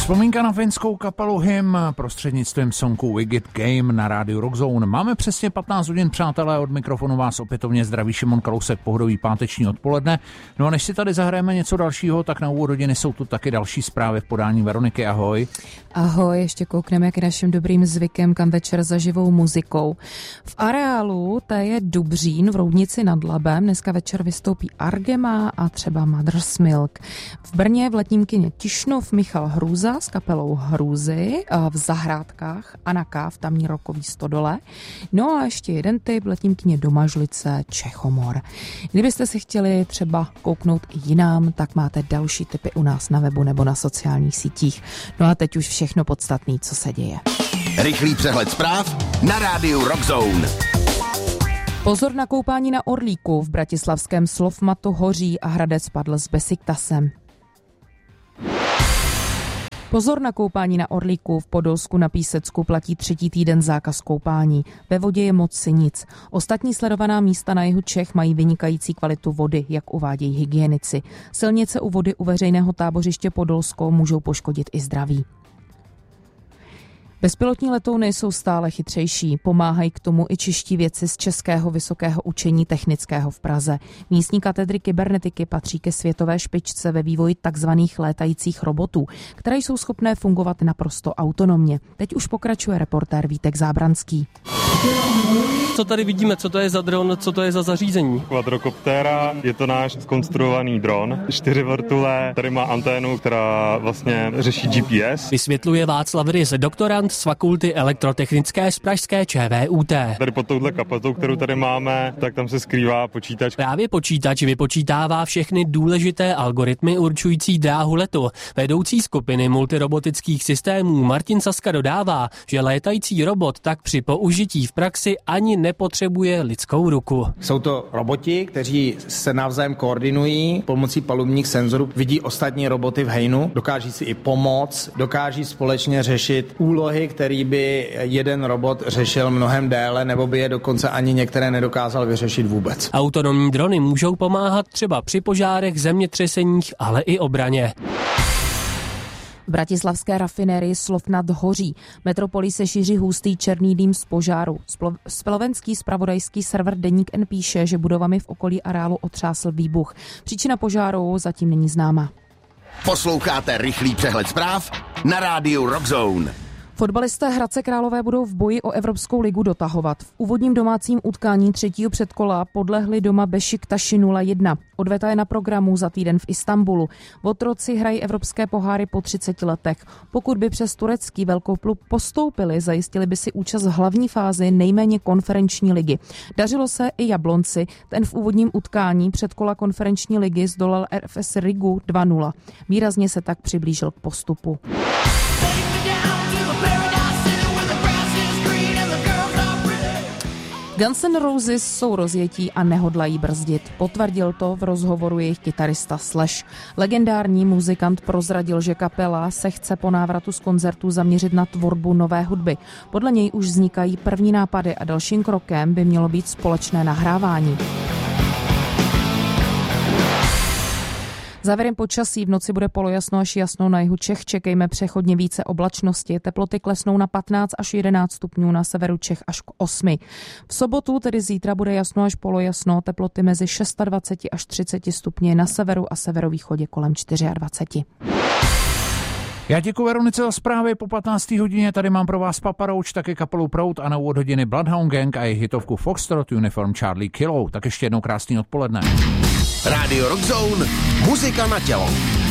Vzpomínka na finskou kapelu Him prostřednictvím songu We Get Game na rádiu Rockzone. Máme přesně 15 hodin, přátelé, od mikrofonu vás opětovně zdraví Šimon Kalousek, pohodový páteční odpoledne. No a než si tady zahrajeme něco dalšího, tak na úvod hodiny jsou tu taky další zprávy v podání Veroniky. Ahoj. Ahoj, ještě koukneme k našim dobrým zvykem, kam večer za živou muzikou. V areálu to je Dubřín v Roudnici nad Labem. Dneska večer vystoupí Argema a třeba Mother's Milk. V Brně v letním kině Tišnov Michal Hrůza s kapelou Hrůzy, v Zahrádkách Anaka v tamní rokový Stodole. No a ještě jeden typ v letním kině Domažlice Čechomor. Kdybyste si chtěli třeba kouknout i jinam, tak máte další tipy u nás na webu nebo na sociálních sítích. No a teď už všechno podstatné, co se děje. Rychlý přehled zpráv na rádiu Rockzone. Pozor na koupání na Orlíku. V bratislavském Slovmatu hoří a Hradec padl s Besiktasem. Pozor na koupání na Orlíku. V Podolsku na Písecku platí 3. týden zákaz koupání. Ve vodě je moc si nic. Ostatní sledovaná místa na jihu Čech mají vynikající kvalitu vody, jak uvádějí hygienici. Silnice u vody u veřejného tábořiště Podolsko můžou poškodit i zdraví. Bezpilotní letouny jsou stále chytřejší. Pomáhají k tomu i čeští vědci z Českého vysokého učení technického v Praze. Místní katedry kybernetiky patří ke světové špičce ve vývoji takzvaných létajících robotů, které jsou schopné fungovat naprosto autonomně. Teď už pokračuje reportér Vítek Zábranský. Co tady vidíme, co to je za dron, co to je za zařízení? Quadrocoptera, je to náš zkonstruovaný dron, 4 vrtule, tady má anténu, která vlastně řeší GPS. Vysvětluje Václav Rys, doktorant z Fakulty elektrotechnické z pražské ČVUT. Tady pod touhle kapotou, kterou tady máme, tak tam se skrývá počítač. Právě počítač vypočítává všechny důležité algoritmy určující dráhu letu. Vedoucí skupiny multirobotických systémů Martin Saska dodává, že létající robot tak při použití v praxi ani nepotřebuje lidskou ruku. Jsou to roboti, kteří se navzájem koordinují pomocí palubních senzorů, vidí ostatní roboty v hejnu, dokáží si i pomoct, dokáží společně řešit úlohy, které by jeden robot řešil mnohem déle, nebo by je dokonce ani některé nedokázal vyřešit vůbec. Autonomní drony můžou pomáhat třeba při požárech, zemětřeseních, ale i obraně. V bratislavské rafinérii Slovnat hoří. Metropolí se šíří hustý černý dým z požáru. Slovenský zpravodajský server Deník N píše, že budovami v okolí areálu otřásl výbuch. Příčina požáru zatím není známa. Posloucháte rychlý přehled zpráv na rádiu Rockzone. Fotbalisté Hradce Králové budou v boji o Evropskou ligu dotahovat. V úvodním domácím utkání 3. předkola podlehli doma Bešiktaši 0-1. Odveta je na programu za týden v Istanbulu. Otroci hrají evropské poháry po 30 letech. Pokud by přes turecký velkoklub postoupili, zajistili by si účast v hlavní fázi nejméně konferenční ligy. Dařilo se i Jablonci, ten v úvodním utkání předkola konferenční ligy zdolal RFS Rigu 2-0. Výrazně se tak přiblížil k postupu. Guns N' Roses jsou rozjetí a nehodlají brzdit. Potvrdil to v rozhovoru jejich kytarista Slash. Legendární muzikant prozradil, že kapela se chce po návratu z koncertů zaměřit na tvorbu nové hudby. Podle něj už vznikají první nápady a dalším krokem by mělo být společné nahrávání. Závěrem počasí v noci bude polojasno až jasno na jihu Čech. Čekejme přechodně více oblačnosti. Teploty klesnou na 15 až 11 stupňů, na severu Čech až k 8. V sobotu, tedy zítra, bude jasno až polojasno. Teploty mezi 26 až 30 stupni, na severu a severovýchodě kolem 24. Já děkuji Veronice za zprávy. Po 15. hodině tady mám pro vás Papa Roach, taky kapelu Proud a na úvod hodiny Bloodhound Gang a jejich hitovku Foxtrot Uniform Charlie Kilo. Tak ještě jednou krásný odpoledne. Rádio Rockzone, muzika na tělo.